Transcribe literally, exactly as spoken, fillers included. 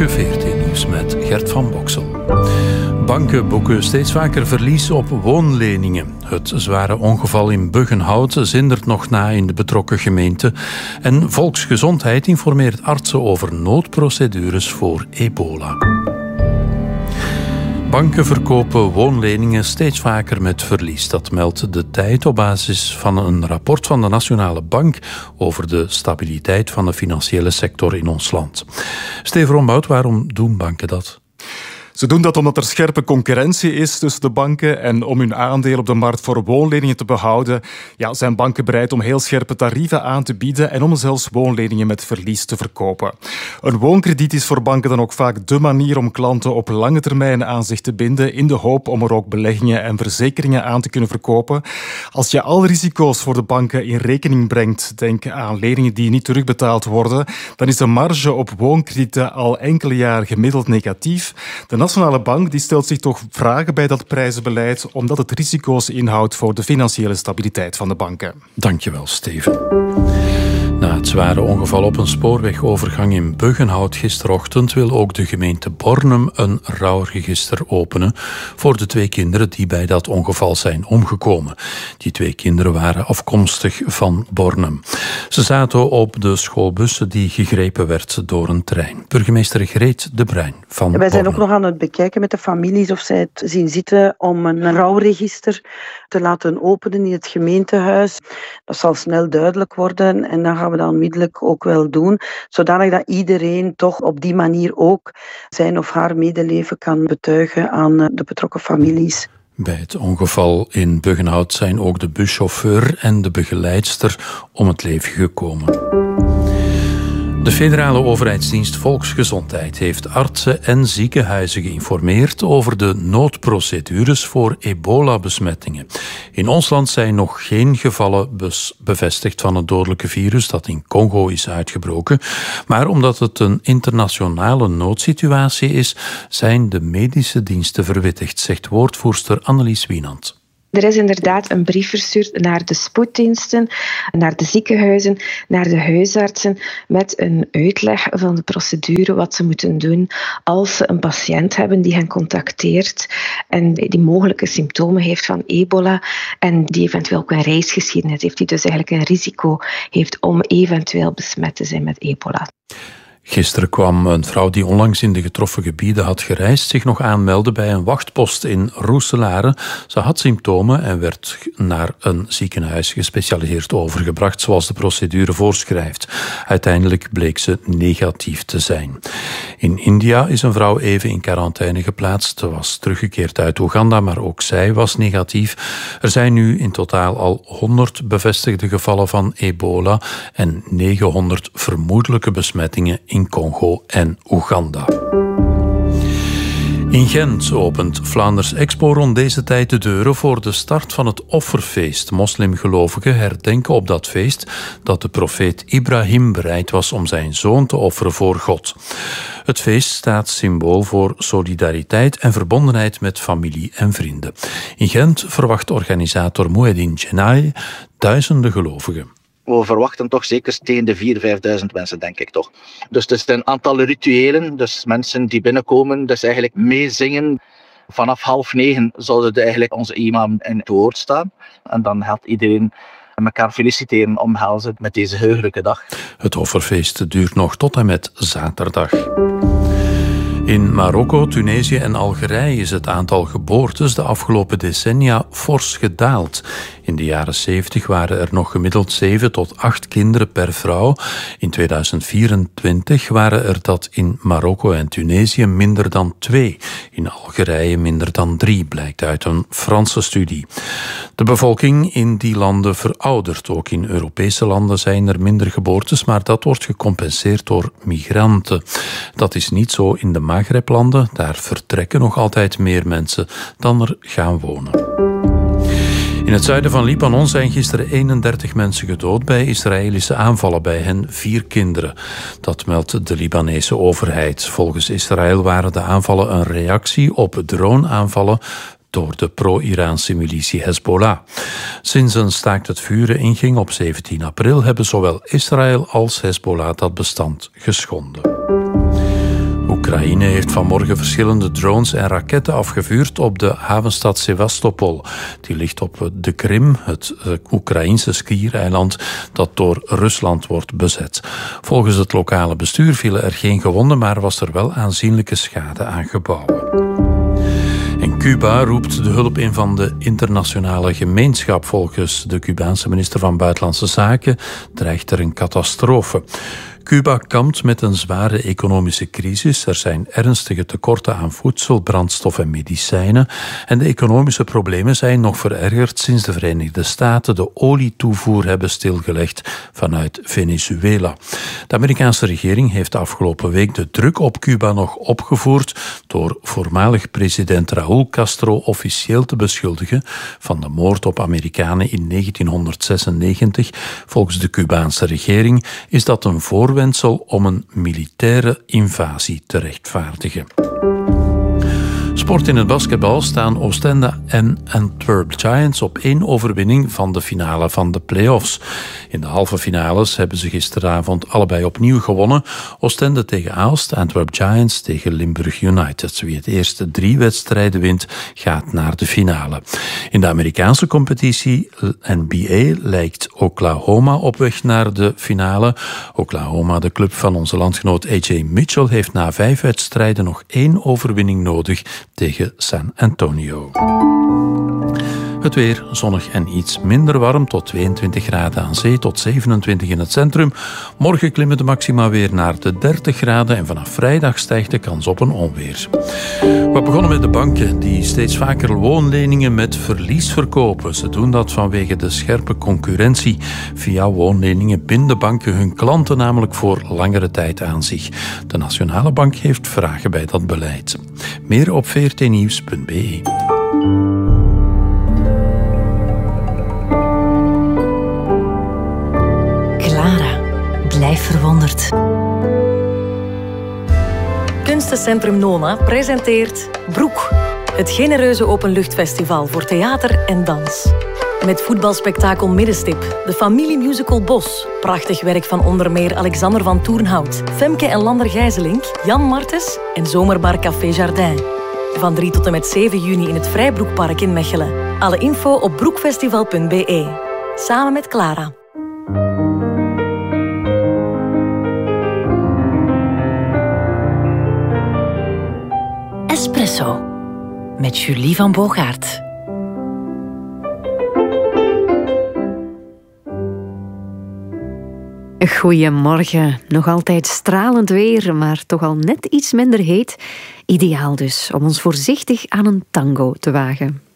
Goedemorgen, V R T-nieuws met Gert van Boksel. Banken boeken steeds vaker verlies op woonleningen. Het zware ongeval in Buggenhout zindert nog na in de betrokken gemeente. En Volksgezondheid informeert artsen over noodprocedures voor ebola. Banken verkopen woonleningen steeds vaker met verlies. Dat meldt De Tijd op basis van een rapport van de Nationale Bank over de stabiliteit van de financiële sector in ons land. Steven Rombout, waarom doen banken dat? Ze doen dat omdat er scherpe concurrentie is tussen de banken en om hun aandeel op de markt voor woonleningen te behouden, ja, zijn banken bereid om heel scherpe tarieven aan te bieden en om zelfs woonleningen met verlies te verkopen. Een woonkrediet is voor banken dan ook vaak dé manier om klanten op lange termijn aan zich te binden in de hoop om er ook beleggingen en verzekeringen aan te kunnen verkopen. Als je al risico's voor de banken in rekening brengt, denk aan leningen die niet terugbetaald worden, dan is de marge op woonkredieten al enkele jaren gemiddeld negatief. De Nationale Bank die stelt zich toch vragen bij dat prijzenbeleid, omdat het risico's inhoudt voor de financiële stabiliteit van de banken. Dankjewel, Steven. Na het zware ongeval op een spoorwegovergang in Buggenhout gisterochtend wil ook de gemeente Bornem een rouwregister openen voor de twee kinderen die bij dat ongeval zijn omgekomen. Die twee kinderen waren afkomstig van Bornem. Ze zaten op de schoolbus die gegrepen werd door een trein. Burgemeester Greet de Bruin van Bornem. Wij zijn ook nog aan het bekijken met de families of zij het zien zitten om een rouwregister te laten openen in het gemeentehuis. Dat zal snel duidelijk worden en dan gaan we dat onmiddellijk ook wel doen, zodanig dat iedereen toch op die manier ook zijn of haar medeleven kan betuigen aan de betrokken families. Bij het ongeval in Buggenhout zijn ook de buschauffeur en de begeleidster om het leven gekomen. De federale overheidsdienst Volksgezondheid heeft artsen en ziekenhuizen geïnformeerd over de noodprocedures voor ebola-besmettingen. In ons land zijn nog geen gevallen bevestigd van het dodelijke virus dat in Congo is uitgebroken. Maar omdat het een internationale noodsituatie is, zijn de medische diensten verwittigd, zegt woordvoerster Annelies Wienand. Er is inderdaad een brief verstuurd naar de spoeddiensten, naar de ziekenhuizen, naar de huisartsen met een uitleg van de procedure wat ze moeten doen als ze een patiënt hebben die hen contacteert en die mogelijke symptomen heeft van ebola en die eventueel ook een reisgeschiedenis heeft, die dus eigenlijk een risico heeft om eventueel besmet te zijn met ebola. Gisteren kwam een vrouw die onlangs in de getroffen gebieden had gereisd zich nog aanmelden bij een wachtpost in Roeselare. Ze had symptomen en werd naar een ziekenhuis gespecialiseerd overgebracht, zoals de procedure voorschrijft. Uiteindelijk bleek ze negatief te zijn. In India is een vrouw even in quarantaine geplaatst. Ze was teruggekeerd uit Oeganda, maar ook zij was negatief. Er zijn nu in totaal al honderd bevestigde gevallen van ebola en negenhonderd vermoedelijke besmettingen in Congo en Oeganda. In Gent opent Vlaanders Expo rond deze tijd de deuren voor de start van het offerfeest. Moslimgelovigen herdenken op dat feest dat de profeet Ibrahim bereid was om zijn zoon te offeren voor God. Het feest staat symbool voor solidariteit en verbondenheid met familie en vrienden. In Gent verwacht organisator Moueddin Djenai duizenden gelovigen. We verwachten toch zeker tegen de vierduizend, vijfduizend mensen, denk ik toch. Dus het is een aantal rituelen, dus mensen die binnenkomen, dus eigenlijk meezingen. Vanaf half negen zouden eigenlijk onze imam in het woord staan. En dan gaat iedereen elkaar feliciteren, omhelzen met deze heugelijke dag. Het offerfeest duurt nog tot en met zaterdag. In Marokko, Tunesië en Algerije is het aantal geboortes de afgelopen decennia fors gedaald. In de jaren zeventig waren er nog gemiddeld zeven tot acht kinderen per vrouw. In tweeduizend vierentwintig waren er dat in Marokko en Tunesië minder dan twee. In Algerije minder dan drie, blijkt uit een Franse studie. De bevolking in die landen veroudert. Ook in Europese landen zijn er minder geboortes, maar dat wordt gecompenseerd door migranten. Dat is niet zo in de Maghreb-landen. Daar vertrekken nog altijd meer mensen dan er gaan wonen. In het zuiden van Libanon zijn gisteren eenendertig mensen gedood bij Israëlische aanvallen, bij hen vier kinderen. Dat meldt de Libanese overheid. Volgens Israël waren de aanvallen een reactie op droneaanvallen door de pro-Iraanse militie Hezbollah. Sinds een staakt het vuren inging op zeventien april hebben zowel Israël als Hezbollah dat bestand geschonden. Oekraïne Oekraïne heeft vanmorgen verschillende drones en raketten afgevuurd op de havenstad Sevastopol. Die ligt op de Krim, het Oekraïnse schiereiland dat door Rusland wordt bezet. Volgens het lokale bestuur vielen er geen gewonden, maar was er wel aanzienlijke schade aan gebouwen. En Cuba roept de hulp in van de internationale gemeenschap. Volgens de Cubaanse minister van Buitenlandse Zaken dreigt er een catastrofe. Cuba kampt met een zware economische crisis. Er zijn ernstige tekorten aan voedsel, brandstof en medicijnen. En de economische problemen zijn nog verergerd sinds de Verenigde Staten de olietoevoer hebben stilgelegd vanuit Venezuela. De Amerikaanse regering heeft de afgelopen week de druk op Cuba nog opgevoerd door voormalig president Raúl Castro officieel te beschuldigen van de moord op Amerikanen in negentienhonderdzesennegentig. Volgens de Cubaanse regering is dat een voor Wensel om een militaire invasie te rechtvaardigen. Sport in het basketbal staan Oostende en Antwerp Giants op één overwinning van de finale van de play-offs. In de halve finales hebben ze gisteravond allebei opnieuw gewonnen. Oostende tegen Aalst, Antwerp Giants tegen Limburg United. Wie het eerste drie wedstrijden wint, gaat naar de finale. In de Amerikaanse competitie N B A lijkt Oklahoma op weg naar de finale. Oklahoma, de club van onze landgenoot A J Mitchell, heeft na vijf wedstrijden nog één overwinning nodig tegen San Antonio. Het weer zonnig en iets minder warm, tot tweeëntwintig graden aan zee, tot zevenentwintig in het centrum. Morgen klimmen de maxima weer naar de dertig graden en vanaf vrijdag stijgt de kans op een onweer. We begonnen met de banken die steeds vaker woonleningen met verlies verkopen. Ze doen dat vanwege de scherpe concurrentie. Via woonleningen binden banken hun klanten namelijk voor langere tijd aan zich. De Nationale Bank heeft vragen bij dat beleid. Meer op v r t nieuws punt b e. Blijf verwonderd. Kunstencentrum Nona presenteert Broek. Het genereuze openluchtfestival voor theater en dans. Met voetbalspektakel Middenstip, de familiemusical Bos, prachtig werk van onder meer Alexander van Toornhout, Femke en Lander Gijzelink, Jan Martens en Zomerbar Café Jardin. Van drie tot en met zeven juni in het Vrijbroekpark in Mechelen. Alle info op broekfestival punt b e. Samen met Clara. Espresso met Julie van Bogaert. Goedemorgen. Nog altijd stralend weer, maar toch al net iets minder heet. Ideaal dus om ons voorzichtig aan een tango te wagen.